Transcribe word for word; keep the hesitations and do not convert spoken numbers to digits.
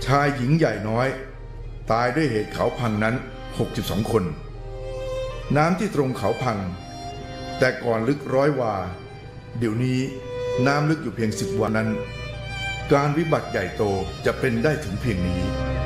ชายหญิงใหญ่น้อยตายด้วยเหตุเขาพังนั้นหกสิบสองคนน้ำที่ตรงเขาพังแต่ก่อนลึกร้อยวาเดี๋ยวนี้น้ำลึกอยู่เพียงสิบวานั้นการวิบัติใหญ่โตจะเป็นได้ถึงเพียงนี้